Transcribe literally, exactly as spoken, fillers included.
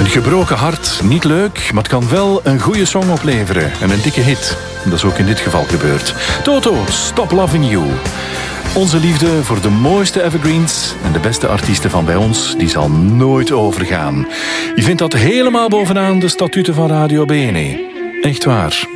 Een gebroken hart, niet leuk, maar het kan wel een goede song opleveren. En een dikke hit. Dat is ook in dit geval gebeurd. Toto, Stop Loving You. Onze liefde voor de mooiste evergreens en de beste artiesten van bij ons, die zal nooit overgaan. Je vindt dat helemaal bovenaan de statuten van Radio B N E. Echt waar.